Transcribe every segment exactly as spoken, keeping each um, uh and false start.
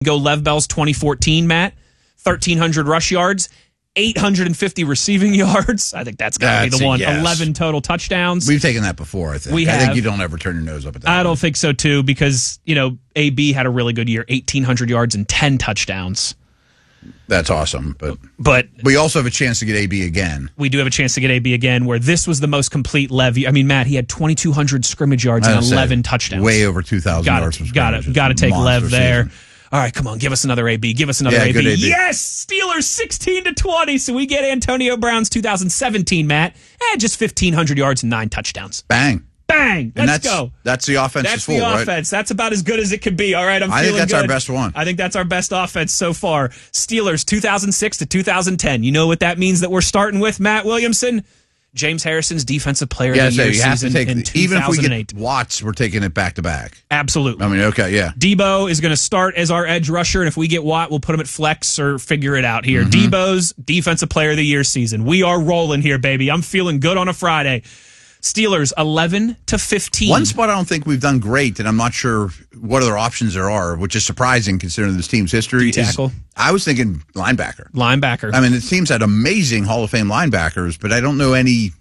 Go Lev Bell's twenty fourteen, Matt. thirteen hundred rush yards, eight hundred fifty receiving yards. I think that's got to be the one. Yes. eleven total touchdowns. We've taken that before, I think. We I have. think you don't ever turn your nose up at that. I one. don't think so, too, because, you know, A B had a really good year, eighteen hundred yards and ten touchdowns. That's awesome. But But we also have a chance to get A B again. we do have a chance to get A B again, where this was the most complete Lev. I mean, Matt, he had twenty-two hundred scrimmage yards and eleven touchdowns. Way over two thousand yards from Got it. scrimmage. Got to take Monster Lev there. season. All right, come on, give us another A B. Give us another Yeah, A B. good A B. Yes, Steelers sixteen to twenty. So we get Antonio Brown's two thousand seventeen, Matt. Eh, just fifteen hundred yards and nine touchdowns. Bang. Bang. And Let's that's, go. That's the offense. That's full, the right? offense. That's about as good as it could be. All right, I'm I feeling think that's our good. best one. I think that's our best offense so far. Steelers two thousand six to two thousand ten. You know what that means that we're starting with, Matt Williamson? James Harrison's Defensive Player Yeah, of the so Year you have to season take, in even if we two thousand eight. get Watts, we're taking it back to back. Absolutely. I mean, okay, yeah. Debo is going to start as our edge rusher, and if we get Watt, we'll put him at flex or figure it out here. Mm-hmm. Debo's Defensive Player of the Year season. We are rolling here, baby. I'm feeling good on a Friday. Steelers eleven to fifteen. One spot I don't think we've done great, and I'm not sure what other options there are, which is surprising considering this team's history. Is, D-tackle? I was thinking linebacker. Linebacker. I mean, the team's had amazing Hall of Fame linebackers, but I don't know any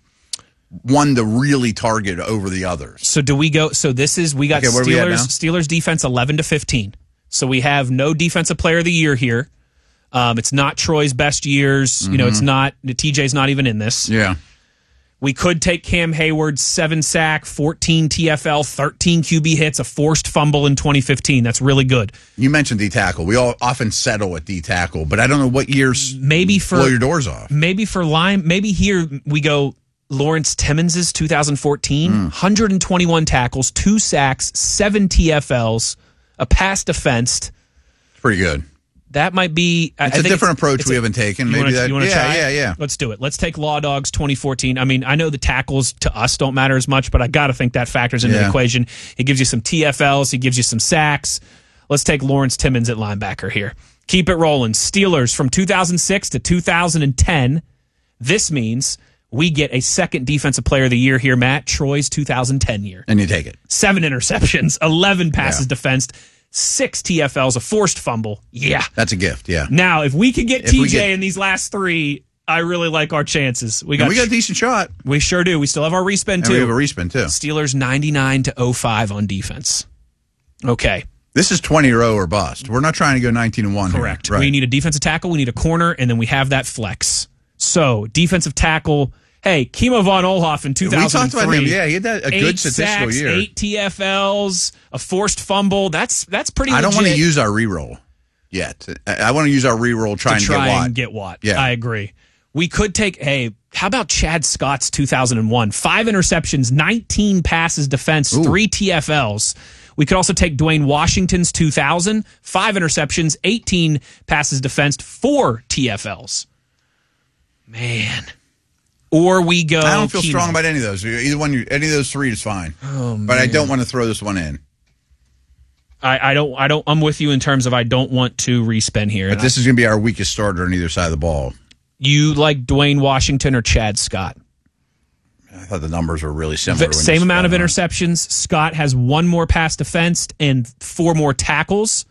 one to really target over the others. So do we go? So this is we got Okay, where are we at now? Steelers Steelers defense eleven to fifteen. So we have no Defensive Player of the Year here. Um, it's not Troy's best years. Mm-hmm. You know, it's not T J's not even in this. Yeah. We could take Cam Hayward's seven sack, fourteen T F L, thirteen Q B hits, a forced fumble in twenty fifteen. That's really good. You mentioned D-tackle. We all often settle at D-tackle, but I don't know what years Maybe for blow your doors off. Maybe for line. Maybe here we go. Lawrence Timmons's two thousand fourteen, Mm. one hundred twenty-one tackles, two sacks, seven T F Ls, a pass defensed. Pretty good. That might be. I It's a think different it's, approach it's we a, haven't taken. You Maybe wanna, that. you wanna yeah, try? yeah, yeah. Let's do it. Let's take Law Dogs twenty fourteen. I mean, I know the tackles to us don't matter as much, but I got to think that factors into Yeah. the equation. He gives you some T F Ls. He gives you some sacks. Let's take Lawrence Timmons at linebacker here. Keep it rolling. Steelers from two thousand six to two thousand ten. This means we get a second Defensive Player of the Year here, Matt. Troy's two thousand ten year. And you take it. Seven interceptions, eleven passes Yeah. defensed, six T F Ls, a forced fumble. Yeah. That's a gift, yeah. Now, if we can get If T J we get- in these last three, I really like our chances. We And got, we got a decent shot. we sure do. We still have our respin And too. we have a respin, too. Steelers ninety-nine to oh five on defense. Okay, This is twenty or oh or bust. We're not trying to go nineteen and one. correct. Here. Right. We need a defensive tackle. We need a corner, and then we have that flex. So defensive tackle. Hey, Kimo von Olhoff in two we thousand talked about him. three. Yeah, he had that, a eight good statistical sacks, year. Eight T F Ls, a forced fumble. That's that's pretty. I don't want to legit use our reroll yet. I, I want to use our reroll trying to to, try get Watt. and get Watt. Yeah. I agree. We could take. Hey, how about Chad Scott's two thousand one? Five interceptions, nineteen passes defense, Ooh. three T F Ls. We could also take Dwayne Washington's two thousand, five interceptions, eighteen passes defense, four T F Ls. Man. Or we go. I don't feel Kimo. strong about any of those. Either one, you, any of those three is fine. Oh, but I don't want to throw this one in. I, I don't. I don't. I'm with you in terms of I don't want to respin here. But And this is going to be our weakest starter on either side of the ball. you like Dwayne Washington or Chad Scott? I thought the numbers were really similar. when Same you amount of spelled it out. interceptions. Scott has one more pass defensed and four more tackles.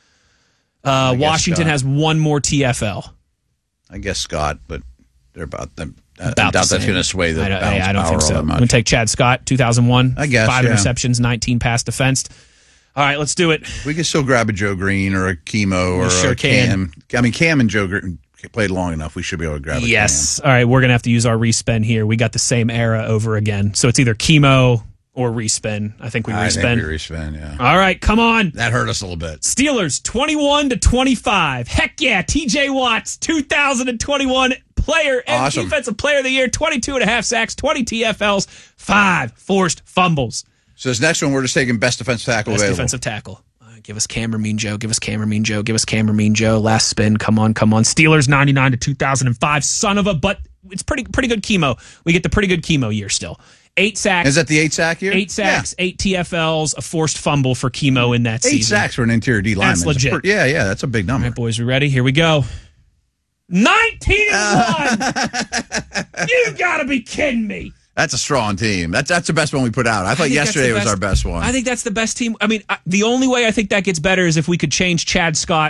Uh, guess Washington Scott. has one more T F L. I guess Scott, but they're about them. I About doubt the that's same. going to sway the I don't, balance I don't power think all so. that I'm much. going to take Chad Scott, two thousand one. I guess, Five yeah. interceptions, nineteen pass defensed. All right, let's do it. We can still grab a Joe Green or a Chemo or sure a can. Cam. I mean, Cam and Joe Green played long enough. We should be able to grab a Yes. All right, we're going to have to use our respin here. We got the same era over again. So it's either chemo or respin. I think we Cam. I respin. think we respin, yeah. All right, come on. That hurt us a little bit. Steelers twenty-one to twenty-five. Heck yeah, T J Watts, two thousand twenty-one player and Awesome. defensive player of the year, twenty-two and a half sacks, twenty T F Ls, five forced fumbles. So this next one, we're just taking best defensive tackle Best available. defensive tackle. Uh, give us Cameron Mean Joe. Give us Cameron Mean Joe. Give us Cameron Mean Joe. Last spin. Come on, come on. Steelers ninety-nine to two thousand five. Son of a, but it's pretty pretty good chemo. We get the pretty good chemo year still. Eight sacks. Is that the eight sack year? Eight sacks, eight T F Ls, a forced fumble for chemo in that Yeah. Eight season. sacks for an interior D lineman. That's legit. Pretty- yeah, yeah, that's a big number. All right, boys, we ready? Here we go. nineteen and one. You gotta be kidding me. That's a strong team. That's that's the best one we put out. I thought think that's yesterday the was best- our best one. I think that's the best team. I mean, I, the only way I think that gets better is if we could change Chad Scott